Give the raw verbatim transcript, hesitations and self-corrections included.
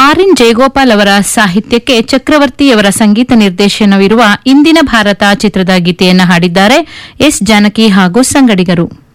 R N Jayagopal ಅವರ ಸಾಹಿತ್ಯಕ್ಕೆ ಚಕ್ರವರ್ತಿಯವರ ಸಂಗೀತ ನಿರ್ದೇಶನವಿರುವ ಇಂದಿನ ಭಾರತ ಚಿತ್ರದ ಗೀತೆಯನ್ನು ಹಾಡಿದ್ದಾರೆ ಎಸ್ ಜಾನಕಿ ಹಾಗೂ ಸಂಗಡಿಗರು.